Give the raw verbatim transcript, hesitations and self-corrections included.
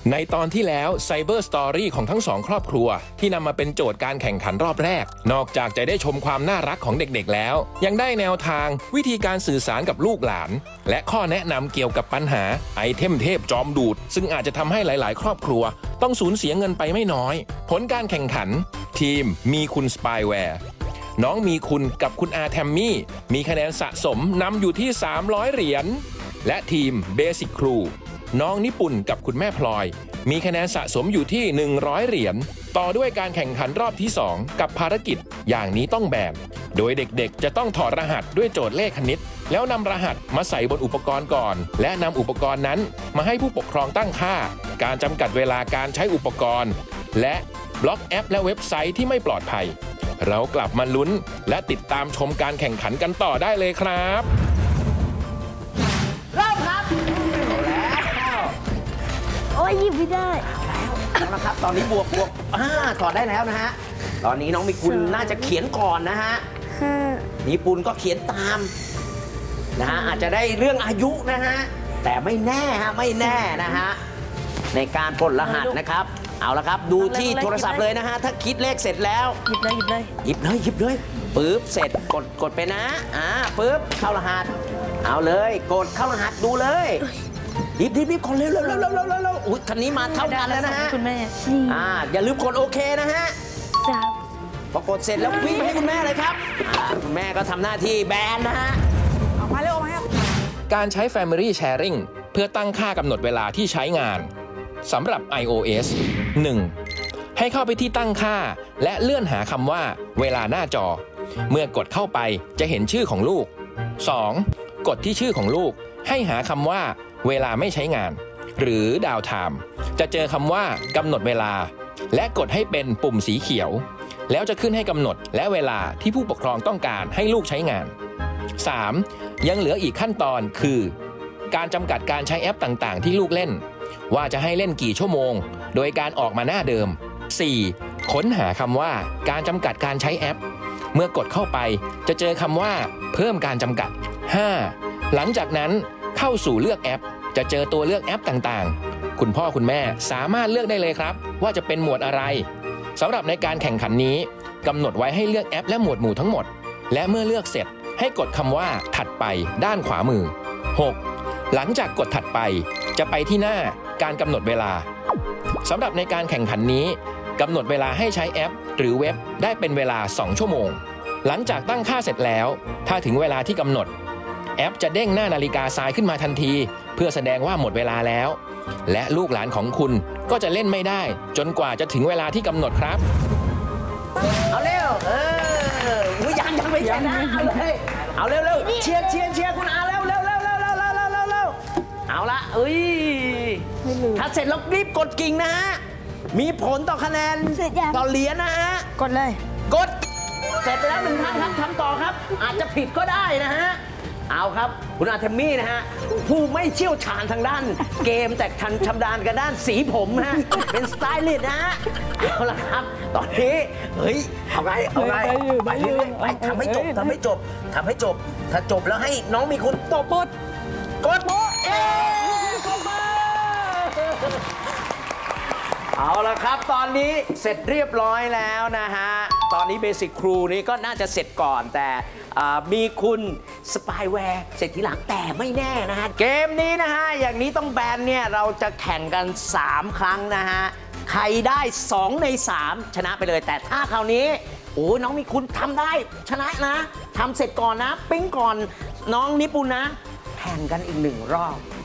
ในตอนที่แล้ว Cyber Story ของทั้งสองครอบครัวที่นำมาเป็นโจทย์การแข่งขันรอบแรกนอกจากจะได้ชมความน่ารักของเด็กๆแล้วยังได้แนวทางวิธีการสื่อสารกับลูกหลานและข้อแนะนำเกี่ยวกับปัญหาไอเทมเทพจอมดูดซึ่งอาจจะทำให้หลายๆครอบครัวต้องสูญเสียเงินไปไม่น้อยผลการแข่งขันทีมมีคุณสปายแวร์น้องมีคุณกับคุณอาแทมมี่มีคะแนนสะสมนำอยู่ที่สามร้อยเหรียญและทีมเบสิกครูน้องนิปุ่นกับคุณแม่พลอยมีคะแนนสะสมอยู่ที่หนึ่งร้อยเหรียญต่อด้วยการแข่งขันรอบที่สองกับภารกิจอย่างนี้ต้องแบบโดยเด็กๆจะต้องถอดรหัสด้วยโจทย์เลขคณิตแล้วนำรหัสมาใส่บนอุปกรณ์ก่อนและนำอุปกรณ์นั้นมาให้ผู้ปกครองตั้งค่าการจำกัดเวลาการใช้อุปกรณ์และบล็อกแอปและเว็บไซต์ที่ไม่ปลอดภัยเรากลับมาลุ้นและติดตามชมการแข่งขันกันต่อได้เลยครับเริ่มครับเอาแล้วโอ้ยหยิบไม่ได้เอาละครับตอนนี้บวกบวกอ่าถอดได้แล้วนะฮะตอนนี้น้องมีคุณน่าจะเขียนก่อนนะฮะญี่ปุ่นก็เขียนตามนะฮะอาจจะได้เรื่องอายุนะฮะแต่ไม่แน่ฮะไม่แน่นะฮะในการปลดรหัสนะครับเอาละครับดูที่โทรศัพท์เลยนะฮะถ้าคิดเลขเสร็จแล้วหยิบเลยหยิบเลยหยิบเลยหยิบเลยปึ๊บเสร็จกดกดไปนะอ่าปึ๊บเข้ารหัสเอาเลยกดเข้ารหัสดูเลยหยิบหยิบหยิบคนเร็วเร็วเร็วเร็วเร็วเร็วอุ้ยคันนี้มาเท่ากันแล้วนะฮะคุณแม่อ่าอย่าลืมกดโอเคนะฮะจ้าพอกดเสร็จแล้ววิ่งไปให้คุณแม่เลยครับอ่าคุณแม่ก็ทำหน้าที่แบนนะฮะออกมาเร็วออกมาการใช้ Family Sharing เพื่อตั้งค่ากำหนดเวลาที่ใช้งานสำหรับ iOS หนึ่ง ให้เข้าไปที่ตั้งค่าและเลื่อนหาคำว่าเวลาหน้าจอเมื่อกดเข้าไปจะเห็นชื่อของลูก สอง กดที่ชื่อของลูกให้หาคำว่าเวลาไม่ใช้งานหรือดาวไทม์จะเจอคำว่ากำหนดเวลาและกดให้เป็นปุ่มสีเขียวแล้วจะขึ้นให้กำหนดและเวลาที่ผู้ปกครองต้องการให้ลูกใช้งาน สาม ยังเหลืออีกขั้นตอนคือการจำกัดการใช้แอปต่างๆที่ลูกเล่นว่าจะให้เล่นกี่ชั่วโมงโดยการออกมาหน้าเดิม สี่ ค้นหาคำว่าการจำกัดการใช้แอปเมื่อกดเข้าไปจะเจอคำว่าเพิ่มการจำกัด ห้า หลังจากนั้นเข้าสู่เลือกแอปจะเจอตัวเลือกแอปต่างๆคุณพ่อคุณแม่สามารถเลือกได้เลยครับว่าจะเป็นหมวดอะไรสำหรับในการแข่งขันนี้กำหนดไว้ให้เลือกแอปและหมวดหมู่ทั้งหมดและเมื่อเลือกเสร็จให้กดคำว่าถัดไปด้านขวามือ หก หลังจากกดถัดไปจะไปที่หน้าการกำหนดเวลาสำหรับในการแข่งขันนี้กำหนดเวลาให้ใช้แอปหรือเว็บได้เป็นเวลาสองชั่วโมงหลังจากตั้งค่าเสร็จแล้วถ้าถึงเวลาที่กำหนดแอปจะเด้งหน้านาฬิกาทรายขึ้นมาทันทีเพื่อแสดงว่าหมดเวลาแล้วและลูกหลานของคุณก็จะเล่นไม่ได้จนกว่าจะถึงเวลาที่กำหนดครับเอาเร็วเออยังยังไม่ใช่นะเอาเลยเอาเร็วเร็วเชียร์เชียร์เชียร์คุณอาเร็วเร็วเร็วเร็วเร็วเร็วเร็วเร็วเร็วเอาละเอ้ยถ้าเสร็จแล้วรีบกดกิ่งนะฮะมีผลต่อคะแนนต่อเหรียญนะฮะกดเลยกดเสร็จไปแล้วหนึ่งท่านครับทำต่อครับอาจจะผิดก็ได้นะฮะเอาครับคุณอาเทมมี่นะฮะผู้ไม่เชี่ยวชาญทางด้านเกมแต่ทันชำนาญกันด้านสีผมฮะเป็นสไตลิสต์นะฮะเอาละครับตอนนี้เฮ้ยเอาไงเอาไงไปเรื่อยๆไปทำให้จบทำให้จบทำให้จบถ้าจบแล้วให้น้องมีคุณตบกดกดเอ๊เอาละครับตอนนี้เสร็จเรียบร้อยแล้วนะฮะตอนนี้เบสิกครูนี้ก็น่าจะเสร็จก่อนแต่มีคุณสปายแวร์เสร็จทีหลังแต่ไม่แน่นะฮะเกมนี้นะฮะอย่างนี้ต้องแบนเนี่ยเราจะแข่งกันสามครั้งนะฮะใครได้สองในสามชนะไปเลยแต่ถ้าคราวนี้โอ้น้องมีคุณทำได้ชนะนะทำเสร็จก่อนนะปิ้งก่อนน้องนิปุนนะแข่งกันอีกหนึ่งรอบ